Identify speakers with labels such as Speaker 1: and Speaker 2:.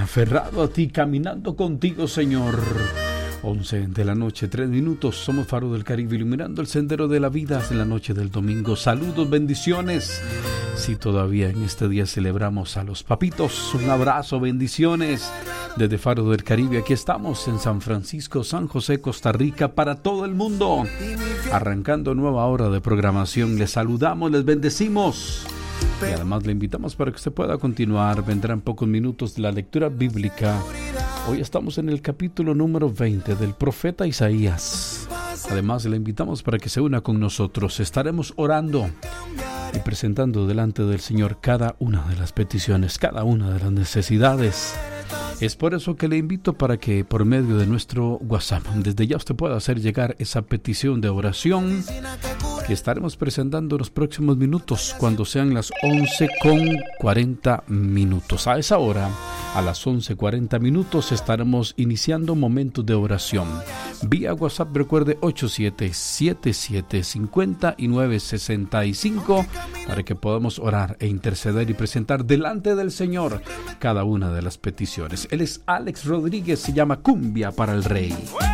Speaker 1: aferrado a ti, caminando contigo, Señor. 11 de la noche, 3 minutos. Somos Faro del Caribe, iluminando el sendero de la vida en la noche del domingo. Saludos, bendiciones. Si todavía en este día celebramos a los papitos, un abrazo, bendiciones. Desde Faro del Caribe, aquí estamos en San Francisco, San José, Costa Rica, para todo el mundo. Arrancando nueva hora de programación. Les saludamos, les bendecimos. Y además le invitamos para que usted pueda continuar. Vendrán pocos minutos de la lectura bíblica. Hoy estamos en el capítulo número 20 del profeta Isaías. Además le invitamos para que se una con nosotros. Estaremos orando y presentando delante del Señor cada una de las peticiones, cada una de las necesidades. Es por eso que le invito para que por medio de nuestro WhatsApp, desde ya usted pueda hacer llegar esa petición de oración que estaremos presentando en los próximos minutos, cuando sean las 11:40. A esa hora, a las 11:40, estaremos iniciando momentos de oración. Vía WhatsApp, recuerde 877750-965 para que podamos orar e interceder y presentar delante del Señor cada una de las peticiones. Él es Alex Rodríguez, se llama Cumbia para el Rey.